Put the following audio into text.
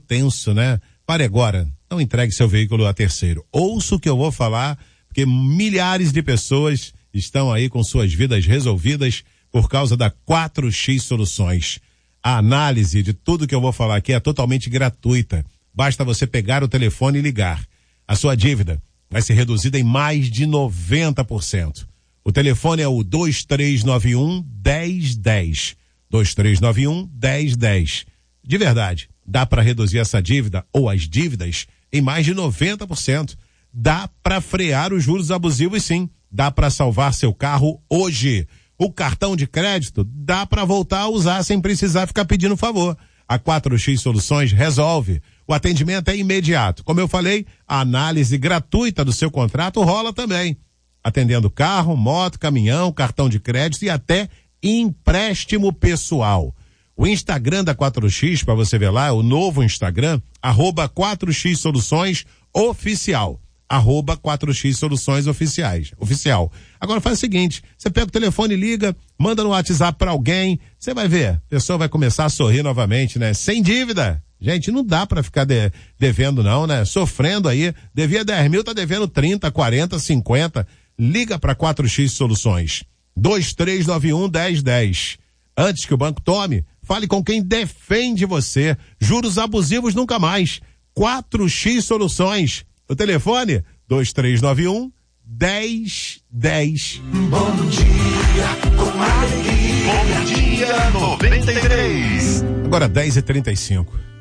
tenso, né? Pare agora, não entregue seu veículo a terceiro. Ouça o que eu vou falar, porque milhares de pessoas estão aí com suas vidas resolvidas por causa da 4X Soluções. A análise de tudo que eu vou falar aqui é totalmente gratuita. Basta você pegar o telefone e ligar. A sua dívida vai ser reduzida em mais de 90%. O telefone é o 2391-1010. 2391-1010. De verdade, dá para reduzir essa dívida ou as dívidas em mais de 90%. Dá para frear os juros abusivos, sim. Dá para salvar seu carro hoje. O cartão de crédito dá para voltar a usar sem precisar ficar pedindo favor. A 4X Soluções resolve. O atendimento é imediato. Como eu falei, a análise gratuita do seu contrato rola também. Atendendo carro, moto, caminhão, cartão de crédito e até empréstimo pessoal. O Instagram da 4X, para você ver lá, é o novo Instagram, @4X Soluções Oficial. @4X Soluções Oficial. Agora faz o seguinte, você pega o telefone e liga, manda no WhatsApp para alguém, você vai ver, a pessoa vai começar a sorrir novamente, né? Sem dívida. Gente, não dá para ficar devendo não, né? Sofrendo aí, devia 10 mil, tá devendo 30, 40, 50. Liga para 4X Soluções. 2391-1010. Antes que o banco tome, fale com quem defende você. Juros abusivos nunca mais. 4X Soluções. O telefone 2391-1010. Bom dia com alegria. Bom dia 93. Agora 10h35.